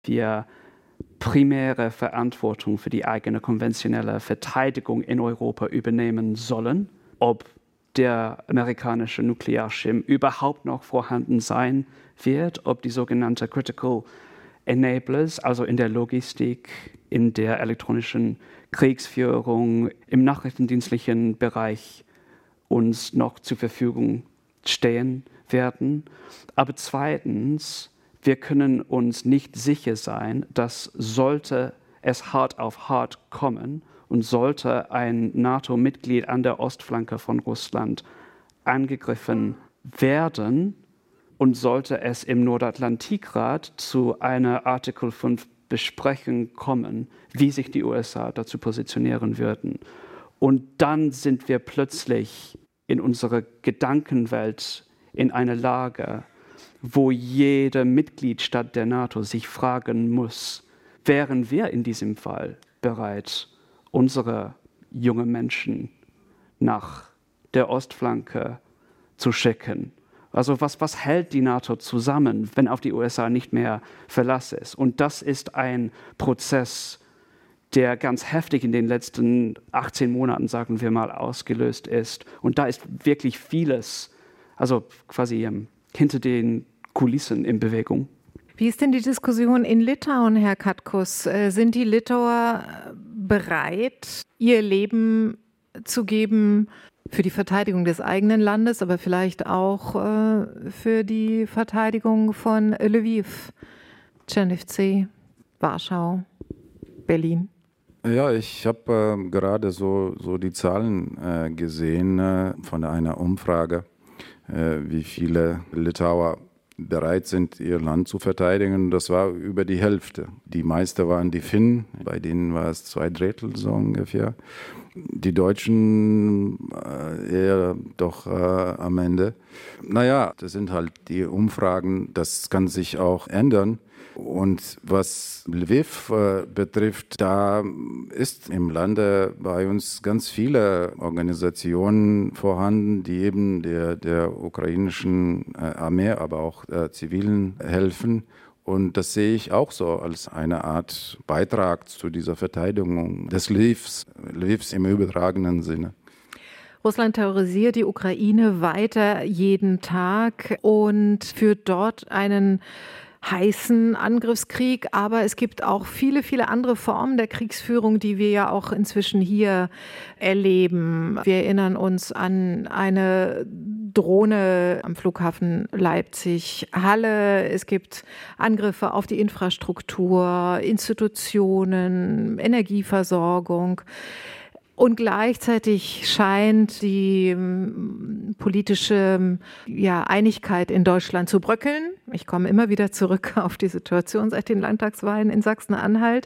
wir primäre Verantwortung für die eigene konventionelle Verteidigung in Europa übernehmen sollen, ob der amerikanische Nuklearschirm überhaupt noch vorhanden sein wird, ob die sogenannten Critical Enablers, also in der Logistik, in der elektronischen Kriegsführung, im nachrichtendienstlichen Bereich uns noch zur Verfügung stehen werden. Aber zweitens, wir können uns nicht sicher sein, dass sollte es hart auf hart kommen und sollte ein NATO-Mitglied an der Ostflanke von Russland angegriffen werden und sollte es im Nordatlantikrat zu einer Artikel 5 Besprechung kommen, wie sich die USA dazu positionieren würden. Und dann sind wir plötzlich in unserer Gedankenwelt in einer Lage, wo jeder Mitgliedstaat der NATO sich fragen muss, wären wir in diesem Fall bereit, unsere jungen Menschen nach der Ostflanke zu schicken? Also was hält die NATO zusammen, wenn auf die USA nicht mehr Verlass ist? Und das ist ein Prozess, der ganz heftig in den letzten 18 Monaten, sagen wir mal, ausgelöst ist. Und da ist wirklich vieles, also quasi hinter den Kulissen in Bewegung. Wie ist denn die Diskussion in Litauen, Herr Katkus? Sind die Litauer bereit, ihr Leben zu geben für die Verteidigung des eigenen Landes, aber vielleicht auch für die Verteidigung von Lviv, Czernivtsi, Warschau, Berlin? Ja, ich habe gerade so die Zahlen gesehen von einer Umfrage, wie viele Litauer bereit sind, ihr Land zu verteidigen. Das war über die Hälfte. Die meisten waren die Finnen, bei denen war es 2/3 so ungefähr. Die Deutschen eher doch am Ende. Naja, das sind halt die Umfragen, das kann sich auch ändern. Und was Lviv betrifft, da ist im Lande bei uns ganz viele Organisationen vorhanden, die eben der ukrainischen Armee, aber auch Zivilen helfen. Und das sehe ich auch so als eine Art Beitrag zu dieser Verteidigung des Lvivs im übertragenen Sinne. Russland terrorisiert die Ukraine weiter jeden Tag und führt dort einen heißen Angriffskrieg, aber es gibt auch viele, viele andere Formen der Kriegsführung, die wir ja auch inzwischen hier erleben. Wir erinnern uns an eine Drohne am Flughafen Leipzig-Halle. Es gibt Angriffe auf die Infrastruktur, Institutionen, Energieversorgung. Und gleichzeitig scheint die politische Einigkeit in Deutschland zu bröckeln. Ich komme immer wieder zurück auf die Situation seit den Landtagswahlen in Sachsen-Anhalt.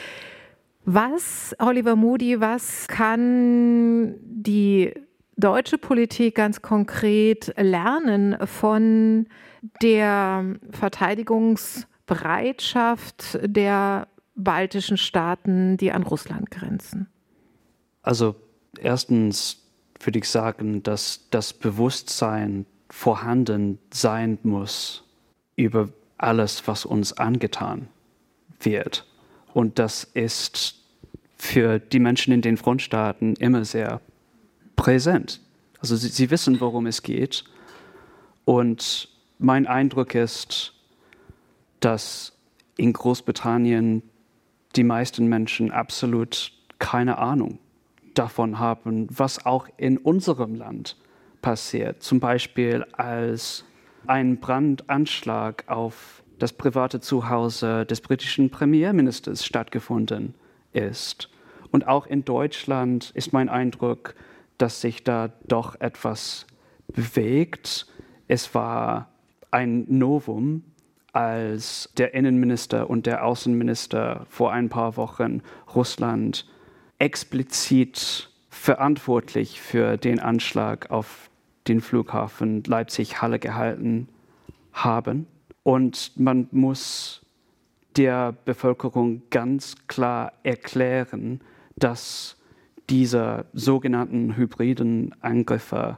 Oliver Moody, was kann die deutsche Politik ganz konkret lernen von der Verteidigungsbereitschaft der baltischen Staaten, die an Russland grenzen? Also erstens würde ich sagen, dass das Bewusstsein vorhanden sein muss über alles, was uns angetan wird. Und das ist für die Menschen in den Frontstaaten immer sehr präsent. Also sie wissen, worum es geht. Und mein Eindruck ist, dass in Großbritannien die meisten Menschen absolut keine Ahnung davon haben, was auch in unserem Land passiert. Zum Beispiel als ein Brandanschlag auf das private Zuhause des britischen Premierministers stattgefunden ist. Und auch in Deutschland ist mein Eindruck, dass sich da doch etwas bewegt. Es war ein Novum, als der Innenminister und der Außenminister vor ein paar Wochen Russland explizit verantwortlich für den Anschlag auf den Flughafen Leipzig-Halle gehalten haben. Und man muss der Bevölkerung ganz klar erklären, dass diese sogenannten hybriden Angriffe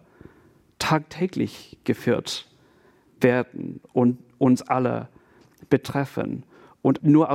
tagtäglich geführt werden und uns alle betreffen. Und nur